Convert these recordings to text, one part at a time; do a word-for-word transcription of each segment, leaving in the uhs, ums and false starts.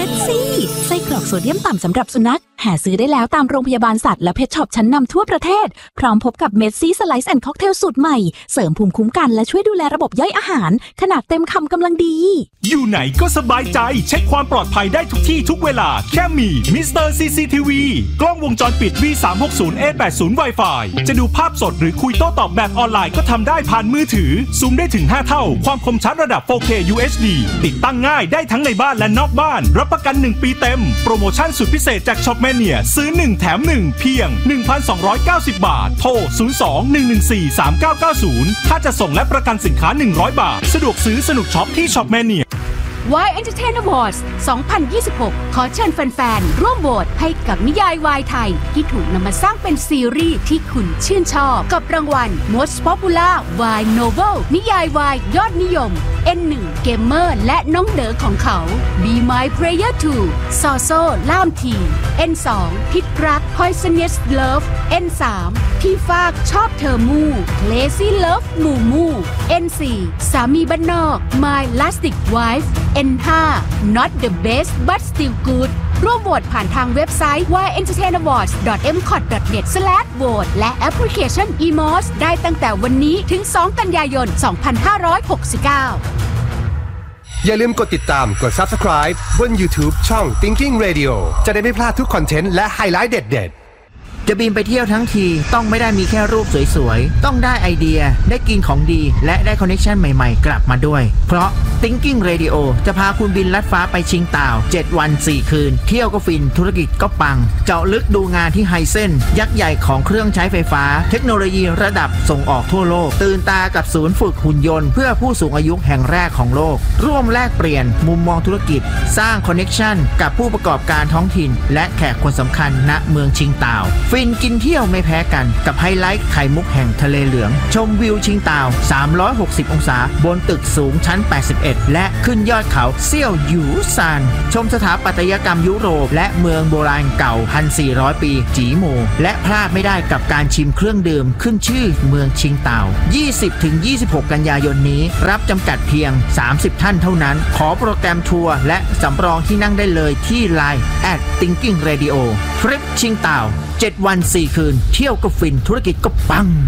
ดซี่ไส้กรอกโซเดียมต่ำสำหรับสุนัขหาซื้อได้แล้วตามโรงพยาบาลสัตว์และเพทช็อปชั้นนำทั่วประเทศพร้อมพบกับเมดซี่สไลซ์แอนด์ค็อกเทลสูตรใหม่เสริมภูมิคุ้มกันและช่วยดูแลระบบย่อยอาหารขนาดเต็มคำกำลังดีอยู่ไหนก็สบายใจเช็คความปลอดภัยได้ทุกที่ทุกเวลาแค่มีมิสเตอร์ ซี ซี ที วี กล้องวงจรปิด วี สามหกศูนย์ เอ แปดสิบ Wi-Fi จะดูภาพสดหรือคุยโต้ตอบแบบออนไลน์ก็ทำได้ผ่านมือถือซูมได้ถึงห้าเท่าความคมชัดระดับ โฟร์เค ยู เอช ดี ติดตั้งง่ายได้ทั้งในบ้านและนอกบ้านรับประกันหนึ่งปีเต็มโปรโมชั่นสุดพิเศษจากช็อปแมเนียซื้อหนึ่งแถมหนึ่งเพียง หนึ่งพันสองร้อยเก้าสิบ บาทโทรศูนย์ สอง หนึ่ง หนึ่ง สี่ สาม เก้า เก้า ศูนย์ค่าจะส่งและประกันสินค้าหนึ่งร้อยบาทสะดวกซื้อสนุกช็อปที่ช็อปแมเนียวาย Entertain Awards สองพันยี่สิบหกขอเชิญแฟนๆร่วมโหวตให้กับนิยายวายไทยที่ถูกนำมาสร้างเป็นซีรีส์ที่คุณชื่นชอบกับรางวัล Most Popular Y Novel นิยายวายยอดนิยม เอ็น หนึ่ง เกมเมอร์และน้องเด๋อของเขา Be My Player ทู ซอโซล่ามที เอ็น สอง พิษรัก Poisonous Love เอ็น สาม พี่ฟากชอบเธอมู่ Lazy Love มูมู เอ็น สี่ สามีบ้านนอก My Lastic Wife เอ็น ห้า Not the best but still good ร่วมโหวตผ่านทางเว็บไซต์ วาย เอ็นเตอร์เทน อวอร์ดส์ ดอท เอ็ม คอท ดอท เน็ต สแลช โหวต และแอปพลิเคชัน อี มอส ได้ตั้งแต่วันนี้ถึง สองกันยายน สองพันห้าร้อยหกสิบเก้าอย่าลืมกดติดตามกด Subscribe บน YouTube ช่อง Thinking Radio จะได้ไม่พลาดทุกคอนเทนต์และไฮไลท์เด็ดๆจะบินไปเที่ยวทั้งทีต้องไม่ได้มีแค่รูปสวยๆต้องได้ไอเดียได้กินของดีและได้คอนเนคชั่นใหม่ๆกลับมาด้วยเพราะ Thinking Radio จะพาคุณบินลัดฟ้าไปชิงต่าวเจ็ดวันสี่คืนเที่ยวก็ฟินธุรกิจก็ปังเจาะลึกดูงานที่ไฮเซ็นยักษ์ใหญ่ของเครื่องใช้ไฟฟ้าเทคโนโลยีระดับส่งออกทั่วโลกตื่นตากับศูนย์ฝึกหุ่นยนต์เพื่อผู้สูงอายุแห่งแรกของโลกร่วมแลกเปลี่ยนมุมมองธุรกิจสร้างคอนเนคชั่นกับผู้ประกอบการท้องถิ่นและแขกคนสำคัญณเมืองชิงต่าวฟินกินเที่ยวไม่แพ้กันกับไฮไลท์ไข่มุกแห่งทะเลเหลืองชมวิวชิงต่าวสามร้อยหกสิบองศาบนตึกสูงชั้นแปดสิบเอ็ดและขึ้นยอดเขาเซี่ยวหยูซานชมสถาปัตยกรรมยุโรปและเมืองโบราณเก่า หนึ่งพันสี่ร้อย ปีจีโมและพลาดไม่ได้กับการชิมเครื่องดื่มขึ้นชื่อเมืองชิงต่าว ยี่สิบถึงยี่สิบหก กันยายนนี้รับจำกัดเพียงสามสิบท่านเท่านั้นขอโปรแกรมทัวร์และสำรองที่นั่งได้เลยที่ ไลน์ แอท Thinking Radio ทริปชิงต่าวเจ็ดวันสี่คืนเที่ยวก็ฟินธุรกิจก็ปัง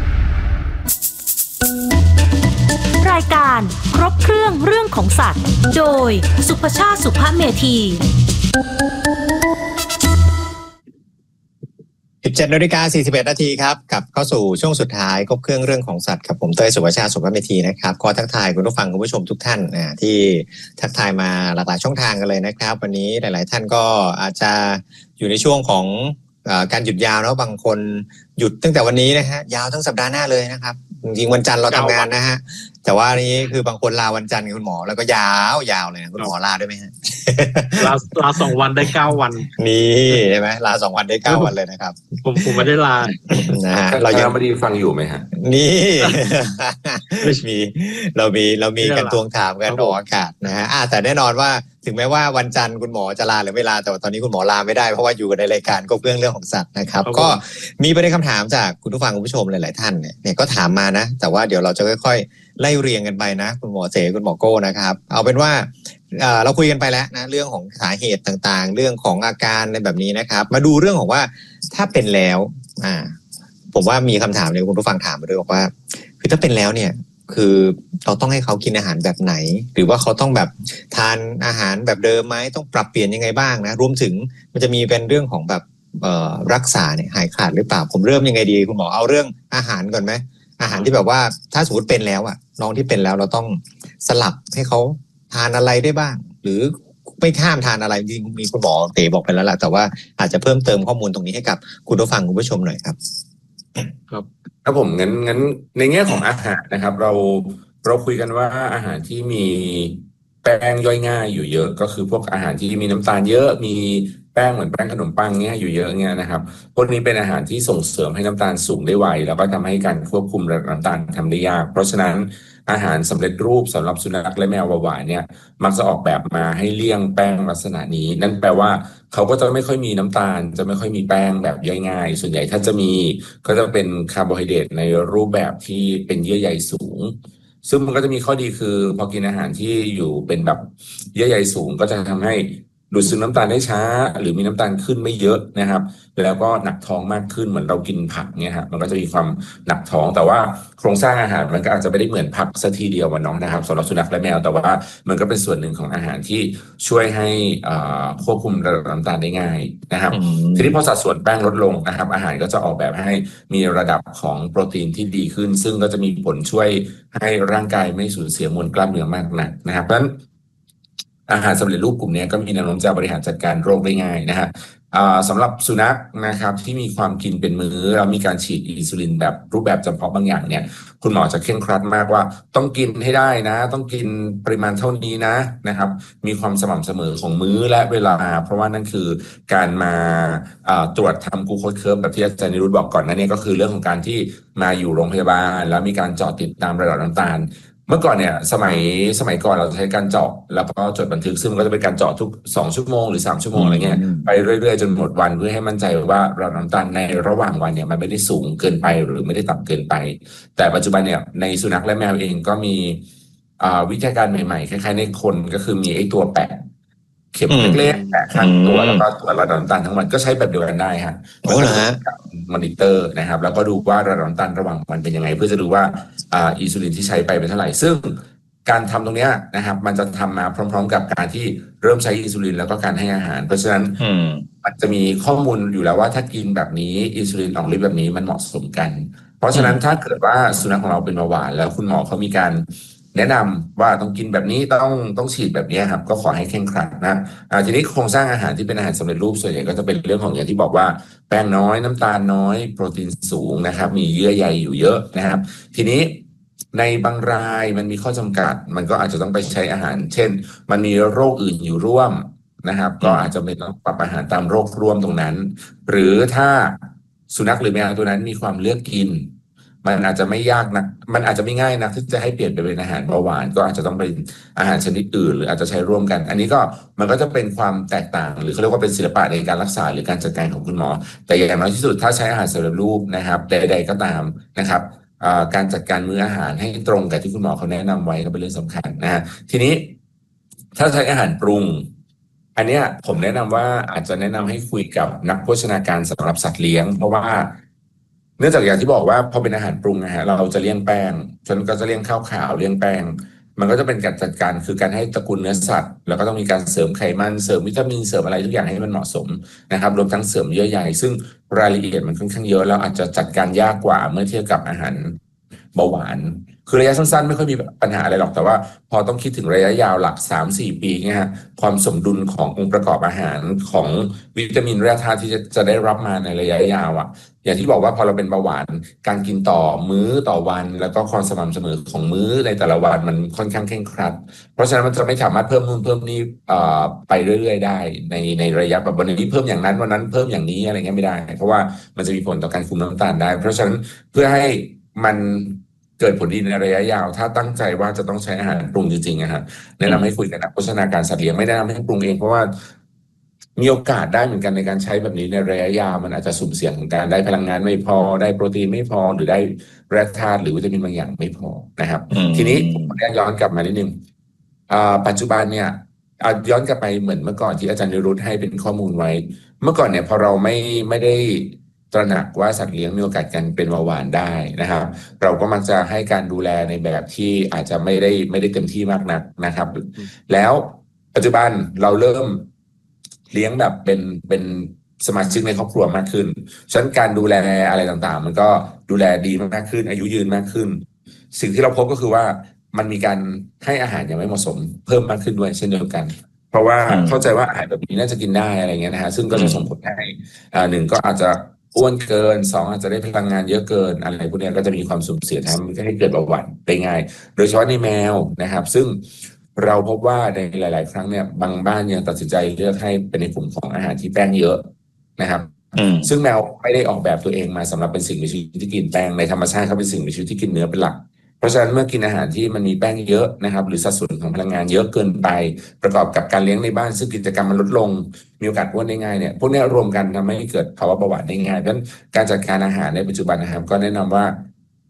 รายการครบเครื่องเรื่องของสัตว์โดยสุภชาติสุภเมธีสิบเจ็ดนาฬิกาสี่สิบเอ็ดนาทีครับกลับเข้าสู่ช่วงสุดท้ายครบเครื่องเรื่องของสัตว์ครับผมเต้ยสุภชาติสุภเมธีนะครับขอทักทายคุณผู้ฟังคุณผู้ชมทุกท่านนะที่ทักทายมาหลากหลายช่องทางกันเลยนะครับวันนี้หลายๆท่านก็อาจจะอยู่ในช่วงของการหยุดยาวแล้วบางคนหยุดตั้งแต่วันนี้นะฮะยาวทั้งสัปดาห์หน้าเลยนะครับจริงๆวันจันทร์เราทำงานนะฮะแต่ว่านี้คือบางคนลาวันจันทร์คุณหมอแล้วก็ยาวยาวเลยนะคุณหมอลาด้วยไหมฮะลาลาสองวันได้เก้าวันนี่ใช่ไหมลาสองวันได้เก้าวันเลยนะครับผมผมไม่ได้ลานะฮะเรายังไม่ได้ฟังอยู่ไหมฮะนี่ไม่มีเรามีเรามีกันทวงถามกันออกอากาศนะฮะแต่แน่นอนว่าถึงแม้ว่าวันจันทร์คุณหมอจะลาหรือไม่ลาแต่ว่าตอนนี้คุณหมอลาไม่ได้เพราะว่าอยู่ในรายการก็เรื่องเรื่องของสัตว์นะครับก็มีประเด็นคำถามจากคุณผู้ฟังคุณผู้ชมหลายๆท่านเนี่ยก็ถามมานะแต่ว่าเดี๋ยวเราจะค่อยๆไล่เรียงกันไปนะคุณหมอเสคุณหมอโก้นะครับเอาเป็นว่าเราคุยกันไปแล้วนะเรื่องของสาเหตุต่างๆเรื่องของอาการในแบบนี้นะครับมาดูเรื่องของว่าถ้าเป็นแล้วอ่าผมว่ามีคำถามเลยคุณผู้ฟังถามมาด้วยบอกว่าคือถ้าเป็นแล้วเนี่ยคือเราต้องให้เขากินอาหารแบบไหนหรือว่าเขาต้องแบบทานอาหารแบบเดิมไหมต้องปรับเปลี่ยนยังไงบ้างนะรวมถึงมันจะมีเป็นเรื่องของแบบเอ่อรักษาเนี่ยหายขาดหรือเปล่าผมเริ่มยังไงดีคุณหมอเอาเรื่องอาหารก่อนไหมอาหารที่แบบว่าถ้าสมมติเป็นแล้วอ่ะน้องที่เป็นแล้วเราต้องสลับให้เขาทานอะไรได้บ้างหรือไม่ห้ามทานอะไรจริงมีคุณหมอเต๋บอกไปแล้วแหละแต่ว่าอาจจะเพิ่มเติมข้อมูลตรงนี้ให้กับคุณผู้ฟังคุณผู้ชมหน่อยครับครับครับผมงั้นงั้นในแง่ของอาหารนะครับเราเราคุยกันว่าอาหารที่มีแป้งย่อยง่ายอยู่เยอะก็คือพวกอาหารที่มีน้ำตาลเยอะมีแป้งเหมือนแป้งขนมปังเงี้ยอยู่เยอะเงี้ยนะครับพวกนี้เป็นอาหารที่ส่งเสริมให้น้ำตาลสูงได้ไวแล้วก็ทำให้การควบคุมระดับน้ำตาลทำได้ยากเพราะฉะนั้นอาหารสำเร็จรูปสำหรับสุนัขและแมวหวานเนี่ยมักจะออกแบบมาให้เลี่ยงแป้งลักษณะนี้นั่นแปลว่าเขาก็จะไม่ค่อยมีน้ำตาลจะไม่ค่อยมีแป้งแบบย่อยง่ายส่วนใหญ่ถ้าจะมีก็จะเป็นคาร์โบไฮเดรตในรูปแบบที่เป็นเยื่อใยสูงซึ่งมันก็จะมีข้อดีคือพอกินอาหารที่อยู่เป็นแบบเยื่อใยสูงก็จะทำให้ดูดซึมน้ำตาลได้ช้าหรือมีน้ำตาลขึ้นไม่เยอะนะครับแล้วก็หนักท้องมากขึ้นเหมือนเรากินผักเนี่ยฮะมันก็จะมีความหนักท้องแต่ว่าโครงสร้างอาหารมันก็อาจจะไม่ได้เหมือนผักสักทีเดียววันน้องนะครับสำหรับสุนัขและแมวแต่ว่ามันก็เป็นส่วนหนึ่งของอาหารที่ช่วยให้ควบคุมระดับน้ำตาลได้ง่ายนะครับทีนี้พอสัดส่วนแป้งลดลงนะครับอาหารก็จะออกแบบให้มีระดับของโปรตีนที่ดีขึ้นซึ่งก็จะมีผลช่วยให้ร่างกายไม่สูญเสียมวลกล้ามเนื้อมากนักนะครับเพราะฉะนั้นอาหารสำเร็จรูปกลุ่มนี้ก็มีแนวโน้มจะบริหารจัดการโรคได้ง่ายนะฮะสำหรับสุนัขนะครับที่มีความกินเป็นมื้อแล้วมีการฉีดอินซูลินแบบรูปแบบจำเพาะบางอย่างเนี่ยคุณหมอจะเคร่งครัดมากว่าต้องกินให้ได้นะต้องกินปริมาณเท่านี้นะนะครับมีความสม่ำเสมอของมื้อและเวลาเพราะว่านั่นคือการมาตรวจทำกลูโคสเคิร์ฟแบบที่อาจารย์นิรุตบอกก่อนนั่นเนี่ยก็คือเรื่องของการที่มาอยู่โรงพยาบาลแล้วมีการเจาะติดตามระดับน้ำตาลเมื่อก่อนเนี่ยสมัยสมัยก่อนเราใช้การเจาะแล้วก็จดบันทึกซึ่งมันก็จะเป็นการเจาะทุกสองชั่วโมงหรือสามชั่วโมงอะไรเงี้ยไปเรื่อยๆจนหมดวันเพื่อให้มั่นใจว่าระดับน้ำตาลในระหว่างวันเนี่ยมันไม่ได้สูงเกินไปหรือไม่ได้ต่ำเกินไปแต่ปัจจุบันเนี่ยในสุนัขและแมวเองก็มีวิธีการใหม่ๆคล้ายๆในคนก็คือมีไอ้ตัวแปะเข็มเล็กๆแปะข้างตัวแล้วก็ตรวจระดับน้ำตาลทั้งวันก็ใช้แบบเดียวกันได้ฮะโอ้เหรอฮะมอนิเตอร์นะครับแล้วก็ดูว่าระดับน้ำตาลระหว่างวันเป็นยังไงเพื่อจะดูว่าอินซูลินที่ใช้ไปเป็นเท่าไหร่ซึ่งการทำตรงนี้นะครับมันจะทำมาพร้อมๆกับการที่เริ่มใช้อินซูลินแล้วก็การให้อาหารเพราะฉะนั้นมันจะมีข้อมูลอยู่แล้วว่าถ้ากินแบบนี้อินซูลินออกฤทธิ์แบบนี้มันเหมาะสมกันเพราะฉะนั้นถ้าเกิดว่าสุนัขของเราเป็นเบาหวานแล้วคุณหมอเขามีการแนะนำว่าต้องกินแบบนี้ต้องต้องฉีดแบบนี้ครับก็ขอให้เคร่งครัดนะทีนี้โครงสร้างอาหารที่เป็นอาหารสำเร็จรูปส่วนใหญ่ก็จะเป็นเรื่องของอย่างที่บอกว่าแป้งน้อยน้ำตาลน้อยโปรตีนสูงนะครับมีเยื่อใยอยู่เยอะนะครับทีนี้ในบางรายมันมีข้อจำกัดมันก็อาจจะต้องไปใช้อาหารเช่นมันมีโรคอื่นอยู่ร่วมนะครับก็อาจจะเป็นต้องปรับอาหารตามโรคร่วมตรงนั้นหรือถ้าสุนัขหรือแมวตัวนั้นมีความเลือกกินมันอาจจะไม่ยากนะมันอาจจะไม่ง่ายนะที่จะให้เปลี่ยนไปเป็นอาหารเบาหวานก็อาจจะต้องเป็นอาหารชนิดอื่นหรืออาจจะใช้ร่วมกันอันนี้ก็มันก็จะเป็นความแตกต่างหรือเขาเรียกว่าเป็นศิลปะในการรักษาหรือการจัดการของคุณหมอแต่อย่างน้อยที่สุดถ้าใช้อาหารสำเร็จรูปนะครับใดๆก็ตามนะครับการจัดการมื้ออาหารให้ตรงกับที่คุณหมอเขาแนะนำไว้ก็เป็นเรื่องสำคัญนะฮะทีนี้ถ้าใช้อาหารปรุงอันเนี้ยผมแนะนำว่าอาจจะแนะนำให้คุยกับนักโภชนาการสำหรับสัตว์เลี้ยงเพราะว่าเนื่องจากอย่างที่บอกว่าพอเป็นอาหารปรุงนะฮะเราจะเลี่ยงแป้งจนก็จะเลี่ยงข้าวขาวเลี่ยงแป้งมันก็จะเป็นการจัดการคือการให้ตระกูลเนื้อสัตว์แล้วก็ต้องมีการเสริมไขมันเสริมวิตามินเสริมอะไรทุกอย่างให้มันเหมาะสมนะครับรวมทั้งเสริมเยื่อใยซึ่งรายละเอียดมันค่อนข้างเยอะแล้วอาจจะจัดการยากกว่าเมื่อเทียบกับอาหารเบาหวานคือระยะสั้นๆไม่ค่อยมีปัญหาอะไรหรอกแต่ว่าพอต้องคิดถึงระยะยาวหลัก สามถึงสี่ ปีเนี่ยฮะความสมดุลขององค์ประกอบอาหารของวิตามินแร่ธาตุที่จะจะได้รับมาในระยะยาวอ่ะอย่างที่บอกว่าพอเราเป็นเบาหวานการกินต่อมื้อต่อวันแล้วก็ความสม่ำเสมอของมื้อในแต่ละวันมันค่อนข้างเคร่งครัดเพราะฉะนั้นมันจะไม่สามารถเพิ่มนู่นเพิ่มนี่ไปเรื่อยๆได้ในในระยะแบบวันนี้เพิ่มอย่างนั้นวันนั้นเพิ่มอย่างนี้อะไรเงี้ยไม่ได้เพราะว่ามันจะมีผลต่อการคุมน้ำตาลได้เพราะฉะนั้นเพื่อให้มันเกิดผลดีในระยะยาวถ้าตั้งใจว่าจะต้องใช้อาหารปรุงจริงๆนะฮะแนะนำให้คุยกับนักโภชนาการสัตว์เลี้ยงไม่แนะนำให้ปรุงเองเพราะว่ามีโอกาสได้เหมือนกันในการใช้แบบนี้ในระยะยาวมันอาจจะสุ่มเสี่ยงของการได้พลังงานไม่พอได้โปรตีนไม่พอหรือได้แร่ธาตุหรือวิตามินบางอย่างไม่พอนะครับทีนี้ผมย้อนกลับมานิดนึงปัจจุบันเนี่ยย้อนกลับไปเหมือนเมื่อก่อนที่อาจารย์นิรุตให้เป็นข้อมูลไว้เมื่อก่อนเนี่ยพอเราไม่ไม่ได้ตระหนักว่าสัตว์เลี้ยงมีโอกาสการเป็นเบาหวานได้นะครับเราก็มักจะให้การดูแลในแบบที่อาจจะไม่ได้ไม่ได้เต็มที่มากนักนะครับแล้วปัจจุบันเราเริ่มเลี้ยงแบบเป็นเป็นสมาชิกในครอบครัวมากขึ้นฉะนั้นการดูแลอะไรต่างๆมันก็ดูแลดีมากขึ้นอายุยืนมากขึ้นสิ่งที่เราพบก็คือว่ามันมีการให้อาหารอย่างไม่เหมาะสมเพิ่มมากขึ้นด้วยเช่นเดียวกันเพราะว่าเข้าใจว่าอาหารแบบนี้น่าจะกินได้อะไรเงี้ยนะฮะซึ่งก็จะส่งผลให้อ่าหนึ่งก็อาจจะอ้วนเกินสองอาจจะได้พลังงานเยอะเกินอะไรพวกนี้ก็จะมีความสุ่มเสี่ยงทำให้เกิดเบาหวานได้ง่ายโดยเฉพาะในแมวนะครับซึ่งเราพบว่าในหลายๆครั้งเนี่ยบางบ้านยังตัดสินใจเลือกให้เป็นในกลุ่มของอาหารที่แป้งเยอะนะครับซึ่งแมวไม่ได้ออกแบบตัวเองมาสำหรับเป็นสิ่งมีชีวิตที่กินแป้งในธรรมชาติเขาเป็นสิ่งมีชีวิตที่กินเนื้อเป็นหลักเพราะฉะนั้นเมื่อกินอาหารที่มันมีแป้งเยอะนะครับหรือสัดส่วนของพลังงานเยอะเกินไปประกอบกับการเลี้ยงในบ้านซึ่งกิจกรรมมันลดลงมีโอกาสอ้วนได้ง่ายเนี่ยพวกนี้รวมกันทำให้เกิดภาวะเบาหวานได้ง่ายเพราะฉะนั้นการจัดการอาหารในปัจจุบันนะครับก็แนะนำว่า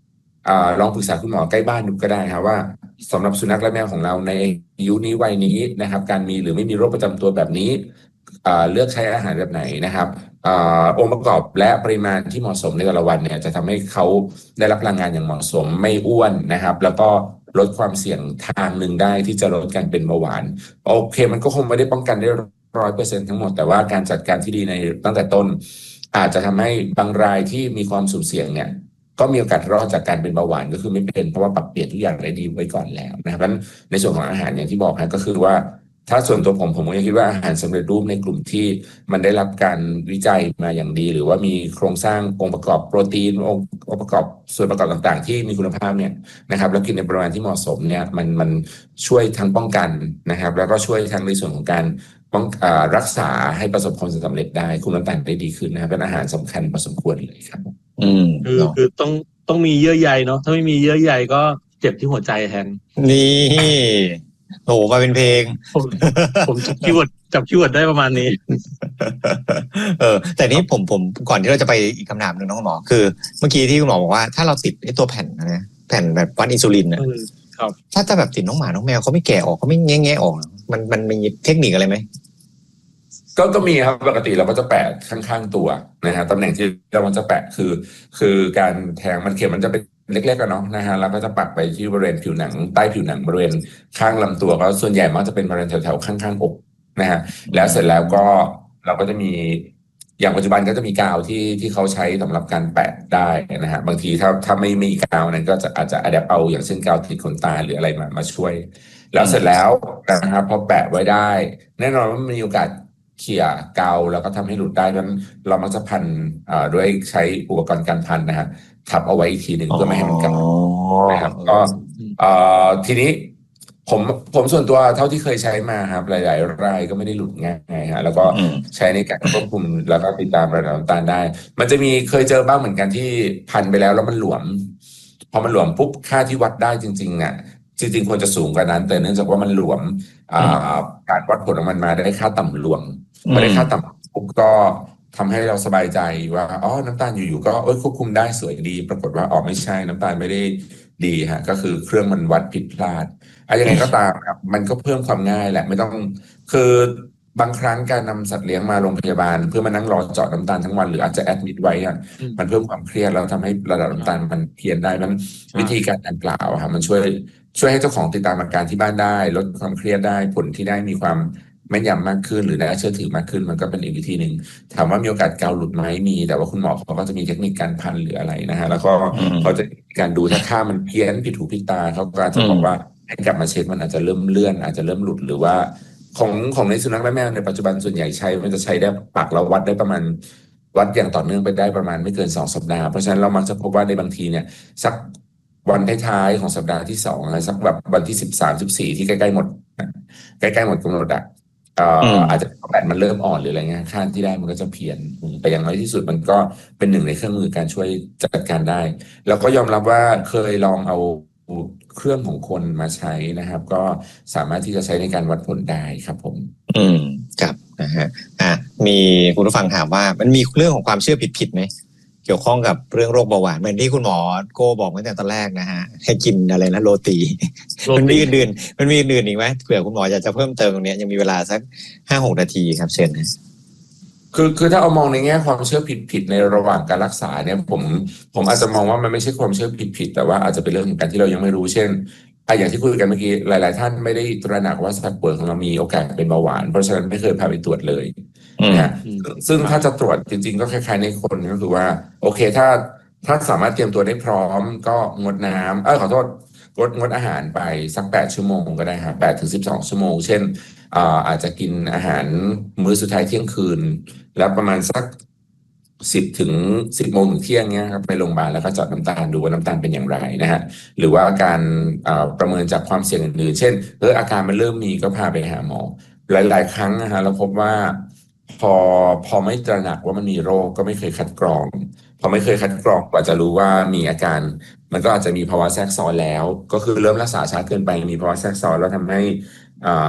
อ่าลองปรึกษาคุณหมอใกล้บ้านดูก็ได้ครับว่าสำหรับสุนัขและแมวของเราในอายุนี้วัยนี้นะครับการมีหรือไม่มีโรคประจำตัวแบบนี้อ่าเลือกใช้อาหารแบบไหนนะครับอ่าองค์ประกอบและปริมาณที่เหมาะสมในแต่ละวันเนี่ยจะทำให้เขาได้รับพลังงานอย่างเหมาะสมไม่อ้วนนะครับแล้วก็ลดความเสี่ยงทางหนึ่งได้ที่จะลดการเป็นเบาหวานโอเคมันก็คงไม่ได้ป้องกันได้ร้อยเปอร์เซ็นต์ทั้งหมดแต่ว่าการจัดการที่ดีในตั้งแต่ต้นอาจจะทำให้บางรายที่มีความสุ่มเสี่ยงเนี่ยก็มีโอกาสรอดจากการเป็นเบาหวานก็คือไม่เป็นเพราะว่าปรับเปลี่ยนทุกอย่างได้ดีไว้ก่อนแล้วนะครับเพราะฉะนั้นในส่วนของอาหารอย่างที่บอกนะก็คือว่าถ้าส่วนตัวผมผมก็คิดว่าอาหารสำเร็จรูปในกลุ่มที่มันได้รับการวิจัยมาอย่างดีหรือว่ามีโครงสร้างองค์ประกอบโปรตีนองค์ประกอบส่วนประกอบต่างๆที่มีคุณภาพเนี่ยนะครับแล้วกินในปริมาณที่เหมาะสมเนี่ยมันมันช่วยทั้งป้องกันนะครับแล้วก็ช่วยทั้งในส่วนของการป้องอ่ารักษาให้ประสบความสำเร็จได้คุมน้ำตาลได้ดีขึ้นนะครับเป็นอาหารสำคัญพอสมควรเลยครับอืมคือคือต้องต้องมีเยื่อใยเนาะถ้าไม่มีเยื่อใยก็เจ็บที่หัวใจแทนนี่โหมาเป็นเพลงผมผมจับคีย์เวิร์ดจับคีย์เวิร์ดได้ประมาณนี้เออแต่นี้ผมผมก่อนที่เราจะไปอีกคำถามหนึ่งน้องหมอคือเมื่อกี้ที่คุณหมอบอกว่าถ้าเราติดไอ้ตัวแผ่นนะแผ่นแบบวัดอินซูลินเนี่ยถ้าจะแบบติดน้องหมาน้องแมวเขาไม่แก่ออกเขาไม่แง่แง่ออกมันมันมีเทคนิคอะไรไหมก็ก็มีครับปกติเราก็จะแปะข้างๆตัวนะฮะตำแหน่งที่เรามันจะแปะคือคือการแทงมันเข็มมันจะเป็นเล็กๆกันเนาะนะฮะแล้วก็จะปักไปที่บริเวณผิวหนังใต้ผิวหนังบริเวณข้างลำตัวก็ส่วนใหญ่มักจะเป็นบริเวณแถวๆข้างๆอกนะฮะแล้วเสร็จแล้วก็เราก็จะมีอย่างปัจจุบันก็จะมีกาวที่ที่เขาใช้สำหรับการแปะได้นะฮะบางทีถ้าถ้าไม่มีกาวนั้นก็จะอาจจะอะแดปเอาอย่างเช่นกาวติดขนตาหรืออะไรมามาช่วยแล้วเสร็จแล้วนะครับพอแปะไว้ได้แน่นอนว่ามีโอกาสเขี่ยกาวแล้วก็ทำให้หลุดได้เพราะฉะนั้นเรามักจะพันอ่าด้วยใช้อุปกรณ์การพันนะฮะทับเอาไว้อีกทีหนึ่งเพื่อไม่ให้มันกัดนะครับก็เอ่อทีนี้ผมผมส่วนตัวเท่าที่เคยใช้มาครับหลายๆรายก็ไม่ได้หลุดง่ายฮะแล้วก็ใช้ในการควบคุมแล้วก็ติดตามระดับน้ำตาลได้มันจะมีเคยเจอบ้างเหมือนกันที่พันไปแล้วแล้วมันหลวมพอมันหลวมปุ๊บค่าที่วัดได้จริงๆอ่ะจริงๆควรจะสูงกว่านั้นแต่เนื่องจากว่ามันหลวมอ่าการวัดผลของมันมาได้ค่าต่ำหลวงไม่ได้ค่าต่ำปุ๊บก็ทำให้เราสบายใจว่าอ๋อน้ำตาลอยู่ๆก็เอ้ยควบคุมได้สวยดีปรากฏว่าอ๋อไม่ใช่น้ำตาลไม่ได้ดีฮะก็คือเครื่องมันวัดผิดพลาดอะไรยังไงก็ตามครับมันก็เพิ่มความง่ายแหละไม่ต้องคือบางครั้งการนำสัตว์เลี้ยงมาโรงพยาบาลเพื่อมานั่งรอเจาะน้ำตาลทั้งวันหรืออาจจะแอดมิดไว้อ่ะมันเพิ่มความเครียดแล้วทำให้ระดับน้ำตาลมันเพี้ยนได้มันวิธีการดังกล่าวครับมันช่วยช่วยให้เจ้าของติดตามอาการที่บ้านได้ลดความเครียดได้ผลที่ได้มีความแม่นยำมากขึ้นหรือน่าเชื่อถือมากขึ้นมันก็เป็นอีกวิธีหนึ่งถามว่ามีโอกาสเกาหลุดไหมมีแต่ว่าคุณหมอเขาก็จะมีเทคนิคการพันหรืออะไรนะฮะแล้วก็เขาจะการดูถ้าค่ามันเพี้ยนผิดหูผิดตาเขาก็จะบอกว่าให้กลับมาเช็คมันอาจจะเริ่มเลื่อนอาจจะเริ่มหลุดหรือว่าของของในสุนัขและแมวในปัจจุบันส่วนใหญ่ใช้มันจะใช้ได้ปักเราวัดได้ประมาณวัดอย่างต่อเนื่องไปได้ประมาณไม่เกินสองสัปดาห์เพราะฉะนั้นเรามักจะพบว่าในบางทีเนี่ยสักวันท้ายๆของสัปดาห์ที่สองสักแบบวันที่สิบสามสิบสี่ที่ใกล้ๆหมดใกล้ๆหมดกำหนดอ่ะเอ่ออาจจะแบตมันเริ่มอ่อนหรืออะไรเงี้ยค่าที่ได้มันก็จะเพี้ยนแต่อย่างน้อยที่สุดมันก็เป็นหนึ่งในเครื่องมือการช่วยจัดการได้แล้วก็ยอมรับว่าเคยลองเอาเครื่องของคนมาใช้นะครับก็สามารถที่จะใช้ในการวัดผลได้ครับผมอืมครับนะฮะอ่ะมีคุณผู้ฟังถามว่ามันมีเรื่องของความเชื่อผิดๆไหมเกี่ยวข้องกับเรื่องโรคเบาหวานเหมือนที่คุณหมอโก้บอกตั้งแต่ตอนแรกนะฮะให้กินอะไรนะโรตีมันมีอื่นๆมันมีอื่นๆอีกไหมเผื่อคุณหมออยากจะเพิ่มเติมตรงนี้ยังมีเวลาสัก ห้าหก นาทีครับเชิญนะคือคือถ้าเอามองในแง่ความเชื่อผิดๆในระหว่างการรักษาเนี่ยผมผมอาจจะมองว่ามันไม่ใช่ความเชื่อผิดๆแต่ว่าอาจจะเป็นเรื่องของการที่เรายังไม่รู้เช่นอ่ะอย่างที่คุยกันเมื่อกี้หลายๆท่านไม่ได้ตระหนักว่าสัตว์ป่วยของเรามีโอกาสเป็นเบาหวานเพราะฉะนั้นไม่เคยพาไปตรวจเลยนะซึ่งถ้าจะตรวจจริงๆก็คล้ายๆในคนก็คือว่าโอเคถ้าถ้าสามารถเตรียมตัวได้พร้อมก็งดน้ำเออขอโทษงดงดอาหารไปสักแปดชั่วโมงก็ได้ครับแปดถึงสิบสองชั่วโมงเช่นอ่าอาจจะกินอาหารมื้อสุดท้ายเที่ยงคืนแล้วประมาณสักสิบถึงสิบโมงถึงเที่ยงเนี้ยครับไปโรงพยาบาลแล้วก็เจาะน้ำตาลดูว่าน้ำตาลเป็นอย่างไรนะฮะหรือว่าการประเมินจากความเสี่ยงอื่นๆเช่นเอออาการมันเริ่มมีก็พาไปหาหมอหลายๆครั้งนะฮะเราพบว่าพอพอไม่ตระหนักว่ามันมีโรคก็ไม่เคยคัดกรองพอไม่เคยคัดกรองกว่าจะรู้ว่ามีอาการมันก็อาจจะมีภาวะแทรกซ้อนแล้วก็คือเริ่มรักษาช้าเกินไปมีภาวะแทรกซ้อนแล้วทำให้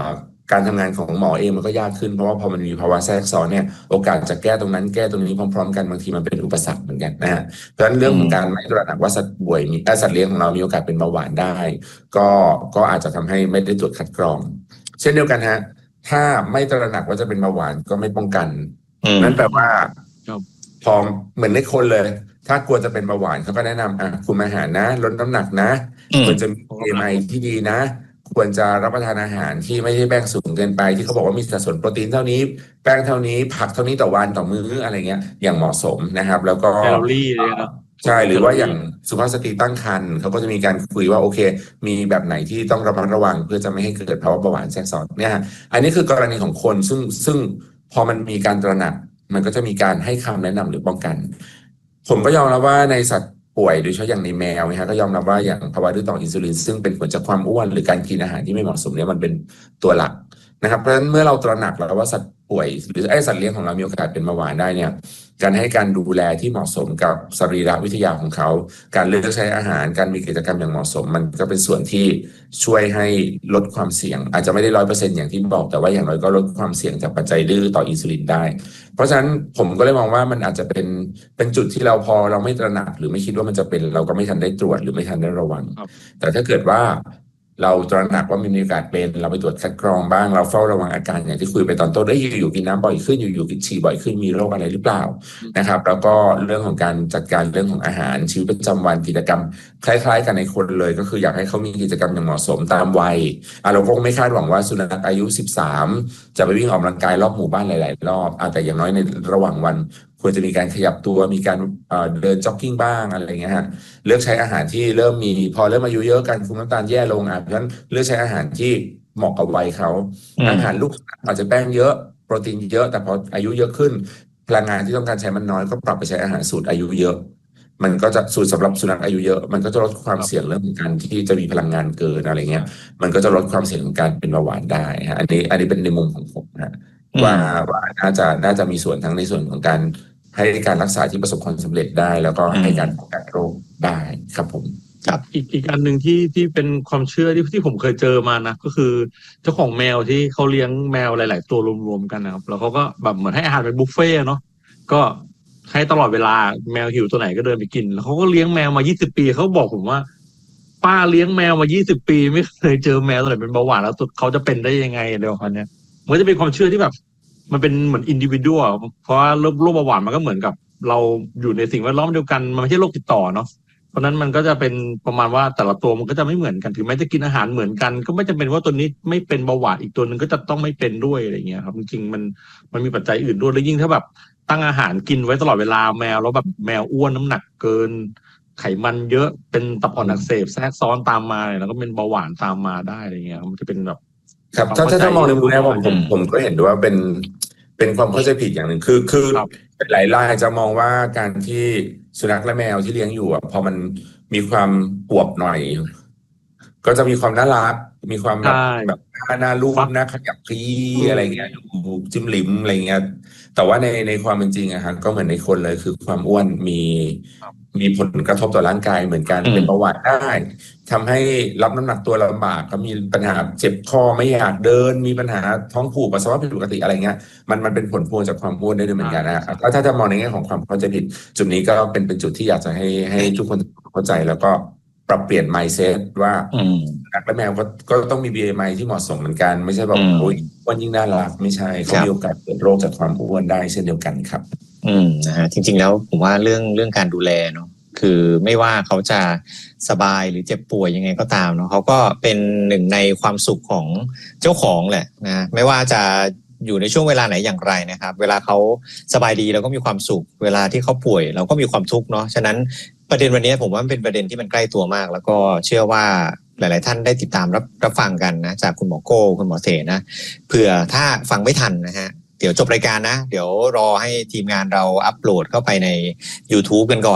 การทำงานของหมอเองมันก็ยากขึ้นเพราะว่าพอมันมีภาวะแทรกซ้อนเนี่ยโอกาสจะแก้ตรงนั้นแก้ตรงนี้พร้อมๆกันบางทีมันเป็นอุปสรรคเหมือนกันนะฮะเพราะฉะนั้นเรื่องของการไม่ตระหนักว่าสัตว์ป่วยมีสัตว์เลี้ยงของเรามีโอกาสเป็นเบาหวานได้ก็ก็อาจจะทำให้ไม่ได้ตรวจคัดกรองเช่นเดียวกันฮะถ้าไม่ตระหนักว่าจะเป็นเบาหวานก็ไม่ป้องกันนั่นแปลว่าพอเหมือนในคนเลยถ้ากลัวจะเป็นเบาหวานเขาก็แนะนำอ่ะคุมอาหารนะลดน้ำหนักนะควรจะมี บี เอ็ม ไอ ที่ดีนะควรจะรับประทานอาหารที่ไม่ใช่แป้งสูงเกินไปที่เขาบอกว่ามีสัดส่วนโปรตีนเท่านี้แป้งเท่านี้ผักเท่านี้ต่อวันต่อมื้ออะไรเงี้ยอย่างเหมาะสมนะครับแล้วก็แคลอรี่เลยนะใช่หรือว่าอย่างสุภาพสตรีตั้งครรภ์เขาก็จะมีการคุยว่าโอเคมีแบบไหนที่ต้องระมัดระวังเพื่อจะไม่ให้เกิดภาวะเบาหวานแทรกซ้อนเนี่ยฮะอันนี้คือกรณีของคนซึ่งซึ่งพอมันมีการตระหนักมันก็จะมีการให้คำแนะนำหรือป้องกันผมก็ยอมรับว่าในสัตว์ป่วยโดยเฉพาะอย่างในแมวนะฮะก็ยอมรับว่าอย่างภาวะดื้อต่ออินซูลินซึ่งเป็นผลจากความอ้วนหรือการกินอาหารที่ไม่เหมาะสมเนี่ยมันเป็นตัวหลักนะครับเพราะฉะนั้นเมื่อเราตระหนักแล้วว่าสัตว์ป่วยหรือไอ้สัตว์เลี้ยงของเรามีโอกาสเป็นเบาหวานได้เนี่ยการให้การดูแลที่เหมาะสมกับสรีรวิทยาของเขาการเลือกใช้อาหารการมีกิจกรรมอย่างเหมาะสมมันก็เป็นส่วนที่ช่วยให้ลดความเสี่ยงอาจจะไม่ได้ร้อยเปอร์เซ็นต์อย่างที่บอกแต่ว่าอย่างน้อยก็ลดความเสี่ยงจากปัจจัยดื้อต่ออินซูลินได้เพราะฉะนั้นผมก็เลยมองว่ามันอาจจะเป็นเป็นจุดที่เราพอเราไม่ตระหนักหรือไม่คิดว่ามันจะเป็นเราก็ไม่ทันได้ตรวจหรือไม่ทันได้ระวังแต่ถ้าเกิดว่าเราตระหนักว่ามีโอกาสเป็นเราไปตรวจคัดกรองบ้างเราเฝ้าระวังอาการอย่างที่คุยไปตอนต้นได้อยู่ๆกินน้ำบ่อยขึ้นอยู่ๆกินฉี่บ่อยขึ้นมีโรคอะไรหรือเปล่านะครับแล้วก็เรื่องของการจัดการเรื่องของอาหารชีวิตประจำวันกิจกรรมคล้ายๆกันในคนเลยก็คืออยากให้เขามีกิจกรรมอย่างเหมาะสมตามวัยอ่ะเราก็ไม่คาดหวังว่าสุนัขอายุสิบสามจะไปวิ่งออกกำลังกายรอบหมู่บ้านหลายๆรอบแต่อย่างน้อยในระหว่างวันควรจะมีการขยับตัวมีการเดินจ็อกกิ้งบ้างอะไรอย่างเงี้ยฮะเลือกใช้อาหารที่เริ่มมีพอเริ่มอายุเยอะการคุมน้ำตาลแย่ลงอ่ะเพราะฉะนั้นเลือกใช้อาหารที่เหมาะกับวัยเขาอาหารลูกอาจจะแป้งเยอะโปรตีนเยอะแต่พออายุเยอะขึ้นพลังงานที่ต้องการใช้มันน้อยก็ปรับไปใช้อาหารสูตรอายุเยอะมันก็จะสูตรสำหรับสุนัขอายุเยอะมันก็จะลดความเสี่ยงเรื่องของการที่จะมีพลังงานเกินอะไรเงี้ยมันก็จะลดความเสี่ยงของการเป็นเบาหวานได้ฮะอันนี้อันนี้เป็นในมุมของผมนะว่าว่าน่าจะน่าจะมีส่วนทั้งในส่วนของการให้การรักษาที่ประสบความสำเร็จได้แล้วก็ให้การป้องกันโรคได้ครับผมครับอีกอีกอันหนึ่งที่ที่เป็นความเชื่อที่ที่ผมเคยเจอมานะก็คือเจ้าของแมวที่เขาเลี้ยงแมวหลายๆตัวรวมๆกันนะครับแล้วเขาก็แบบเหมือนให้อาหารเป็นบุฟเฟ่เนาะก็ให้ตลอดเวลาแมวหิวตัวไหนก็เดินไปกินแล้วเขาก็เลี้ยงแมวมายี่สิบปีเขาบอกผมว่าป้าเลี้ยงแมวมายี่สิบปีไม่เคยเจอแมวตัวไหนเป็นเบาหวานแล้วเขาจะเป็นได้ยังไงเดี๋ยวคันเนี้ยมันจะเป็นความเชื่อที่แบบมันเป็นเหมือนอินดิวิดวลเพราะว่าโรคโรคเบาหวานมันก็เหมือนกับเราอยู่ในสิ่งแวดล้อมเดียวกันมันไม่ใช่โรคติดต่อเนาะเพราะนั้นมันก็จะเป็นประมาณว่าแต่ละตัวมันก็จะไม่เหมือนกันถึงแม้จะกินอาหารเหมือนกันก็ไม่จำเป็นว่าตัวนี้ไม่เป็นเบาหวานอีกตัวนึงก็จะต้องไม่เป็นด้วยอะไรเงี้ยครับจริงๆมันมันมีปัจจัยอื่นด้วยแล้วยิ่งถ้าแบบตั้งอาหารกินไว้ตลอดเวลาแมวแล้วแบบแมวอ้วนน้ำหนักเกินไขมันเยอะเป็นตับอ่อนอักเสบแทรกซ้อนตามมาแล้วก็เป็นเบาหวานตามมาได้อะไรเงี้ยมันจะเป็นแบบครับถ้าถ้ามองในมุมนี้ผมผมผมก็เห็นด้วยว่าเป็นเป็นความเข้าใจผิดอย่างหนึ่งคือคือหลายรายจะมองว่าการที่สุนัขและแมวที่เลี้ยงอยู่อ่ะพอมันมีความอวบหน่อยก็จะมีความน่ารักมีความแบบแบบน่าลูกน่าขยับขยี้อะไรเงี้ยดูจิ้มลิ้มอะไรเงี้ยแต่ว่าในในความเป็นจริงอะฮะก็เหมือนในคนเลยคือความอ้วนมีมีผลกระทบต่อร่างกายเหมือนกันเป็นเบาหวานได้ทำให้รับน้ำหนักตัวลำบากก็มีปัญหาเจ็บคอไม่อยากเดินมีปัญหาท้องผูกปัสสาวะผิดปกติอะไรเงี้ยมันมันเป็นผลพวงจากความอ้วนได้ด้วยเหมือนกันนะก็ถ้าจะมองในแง่ของความเข้าใจผิดจุดนี้ก็เป็นเป็นจุดที่อยากจะให้ให้ทุกคนเข้าใจแล้วก็ปรับเปลี่ยน mindset ว่านักและแมวก็ก็ต้องมี บี เอ็ม ไอ ที่เหมาะสมเหมือนกันไม่ใช่แบบโอ้ยอ้วนยิ่งน่ารักไม่ใช่เขามีโอกาสเกิดโรคจากความอ้วนได้เช่นเดียวกันครับอืมนะฮะจริงๆแล้วผมว่าเรื่องเรื่องการดูแลเนาะคือไม่ว่าเขาจะสบายหรือเจ็บป่วยยังไงก็ตามเนาะเขาก็เป็นหนึ่งในความสุขของเจ้าของแหละนะไม่ว่าจะอยู่ในช่วงเวลาไหนอย่างไรนะครับเวลาเขาสบายดีเราก็มีความสุขเวลาที่เขาป่วยเราก็มีความทุกข์เนาะฉะนั้นประเด็นวันนี้ผมว่ามันเป็นประเด็นที่มันใกล้ตัวมากแล้วก็เชื่อว่าหลายๆท่านได้ติดตามรับรับฟังกันนะจากคุณหมอโก้คุณหมอเสนะเผื่อถ้าฟังไม่ทันนะฮะเดี๋ยวจบรายการนะเดี๋ยวรอให้ทีมงานเราอัปโหลดเข้าไปใน YouTube กันก่อนเนาะ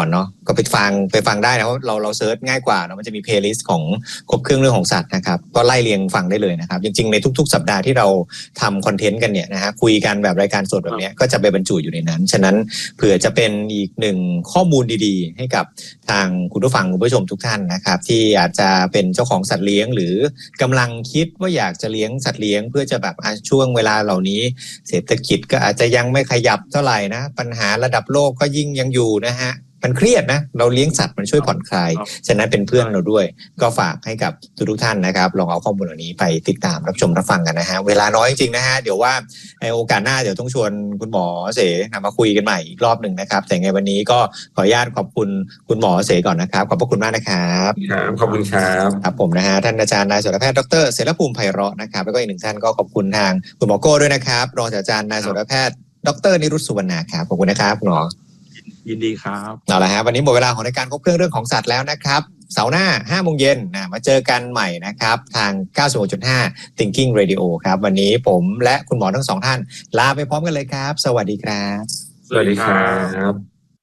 ก็ไปฟังไปฟังได้นะเพราะเราเราเซิร์ชง่ายกว่าเนาะมันจะมีเพลย์ลิสต์ของครบเครื่องเรื่องของสัตว์นะครับก็ไล่เรียงฟังได้เลยนะครับจริงๆในทุกๆสัปดาห์ที่เราทำคอนเทนต์กันเนี่ยนะฮะคุยกันแบบรายการสดแบบนี้ก็จะไปบรรจุอยู่ในนั้นฉะนั้นเผื่อจะเป็นอีกหนึ่งข้อมูลดีๆให้กับทางคุณผู้ฟังคุณผู้ชมทุกท่านนะครับที่อาจจะเป็นเจ้าของสัตว์เลี้ยงหรือกำลังคิดว่าอยากจะเลี้ยงสัตว์เลี้ยงเพื่อจะแบบช่วงเวลาเหล่านี้เศรษฐกิจก็อาจจะยังไม่ขยับเท่าไหร่นะปัญหาระดับโลกก็ยิ่งยังอยู่นะฮะมันเครียดนะเราเลี้ยงสัตว์มันช่วยผ่อนคลายฉะนั้นเป็นเพื่อนเราด้วยก็ฝากให้กับทุกท่านนะครับลองเอาข้อมูลเหล่านี้ไปติดตามรับชมรับฟังกันนะฮะเวลาน้อยจริงๆนะฮะเดี๋ยวว่าในโอกาสหน้าเดี๋ยวต้องชวนคุณหมอเสมาคุยกันใหม่อีกรอบหนึ่งนะครับแต่ไงวันนี้ก็ขออนุญาตขอบคุณคุณหมอเสก่อนนะครับขอบพระคุณมากนะครับครับขอบคุณครับครับผมนะฮะท่านอาจารย์นายสัตวแพทย์ดรเสรภูมิไพเราะนะครับแล้วก็อีกหนึ่งท่านก็ขอบคุณทางคุณหมอโก้ด้วยนะครับรองศาสตราจารย์นายสัตวแพทย์ดรนิรุตสุวรรณาครับขอบคุณนะครับคุณหมอยินดีครับเอาละฮะวันนี้หมดเวลาของรายการครบเครื่องเรื่องของสัตว์แล้วนะครับเสาร์หน้า ห้าโมงเย็นนะมาเจอกันใหม่นะครับทาง เก้าสิบหกจุดห้า Thinking Radio ครับวันนี้ผมและคุณหมอทั้งสองท่านลาไปพร้อมกันเลยครับสวัสดีครับสวัสดีครับ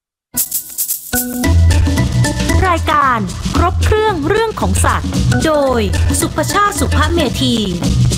รายการครบเครื่องเรื่องของสัตว์โดยสุภชาติสุภเมธี